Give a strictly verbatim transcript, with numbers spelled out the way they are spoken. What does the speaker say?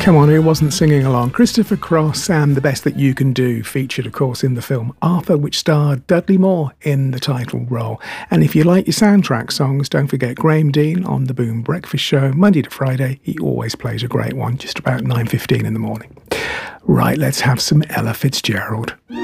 Come on, who wasn't singing along? Christopher Cross and The Best That You Can Do, featured, of course, in the film Arthur, which starred Dudley Moore in the title role. And if you like your soundtrack songs, don't forget Graham Dean on The Boom Breakfast Show, Monday to Friday. He always plays a great one, just about nine fifteen in the morning. Right, let's have some Ella Fitzgerald.